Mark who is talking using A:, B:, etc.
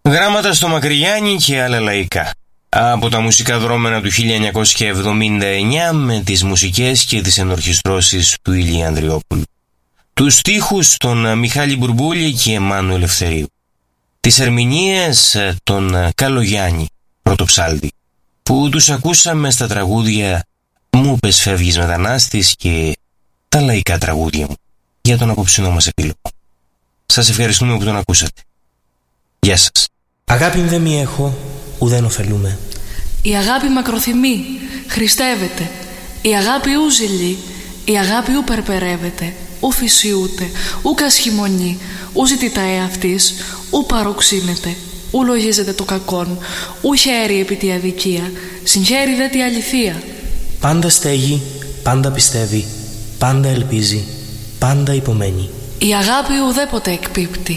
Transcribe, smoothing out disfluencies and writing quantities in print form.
A: Γράμματα στο Μακρυγιάννη και άλλα λαϊκά. Από τα μουσικά δρόμενα του 1979 με τις μουσικές και τις ενορχιστρώσεις του Ηλία Ανδριόπουλου. Τους στίχους των Μιχάλη Μπουρμπούλη και Εμμάνου Ελευθερίου. Τις ερμηνείες των Καλογιάννη Πρωτοψάλτη, που τους ακούσαμε στα τραγούδια «Μου πες φεύγεις μετανάστης» και τα λαϊκά τραγούδια μου για τον απόψινό μας επίλογο. Σας ευχαριστούμε που τον ακούσατε. Γεια σας.
B: Αγάπη δε μη έχω, ουδέν ωφελούμε.
C: Η αγάπη μακροθυμεί, χριστεύεται. Η αγάπη ου ζηλεί, η αγάπη ου περπερεύεται. Ου φυσιούται, ου κασχημονεί, ου ζητητά εαυτής, ου παροξύνεται. Ου λογίζεται το κακόν, ου χαίρει επί τη αδικία, συγχαίρει δε τη αληθεία.
B: Πάντα στέγει, πάντα πιστεύει, πάντα ελπίζει, πάντα υπομένει.
C: Η αγάπη ουδέποτε εκπίπτει,